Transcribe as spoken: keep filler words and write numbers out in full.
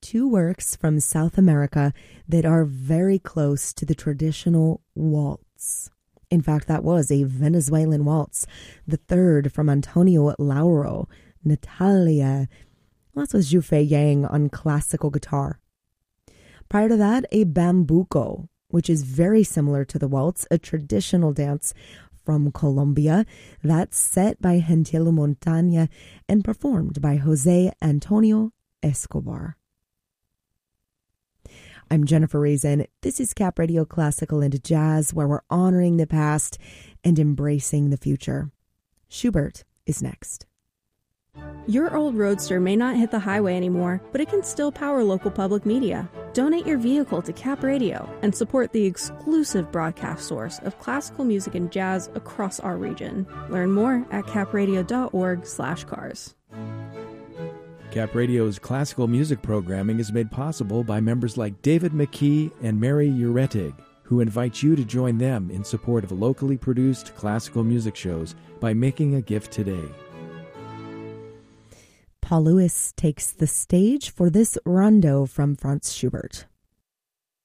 two works from South America that are very close to the traditional waltz. In fact, that was a Venezuelan waltz. The third from Antonio Lauro, Natalia. Well, that's with Zhufei Yang on classical guitar. Prior to that, a bambuco, which is very similar to the waltz, a traditional dance from Colombia. That's set by Gentilo Montaña and performed by Jose Antonio Escobar. I'm Jennifer Raisin. This is Cap Radio Classical and Jazz, where we're honoring the past and embracing the future. Schubert is next. Your old Roadster may not hit the highway anymore, but it can still power local public media. Donate your vehicle to Cap Radio and support the exclusive broadcast source of classical music and jazz across our region. Learn more at capradio.org slash cars. Cap Radio's classical music programming is made possible by members like David McKee and Mary Uretig, who invite you to join them in support of locally produced classical music shows by making a gift today. Paul Lewis takes the stage for this rondo from Franz Schubert.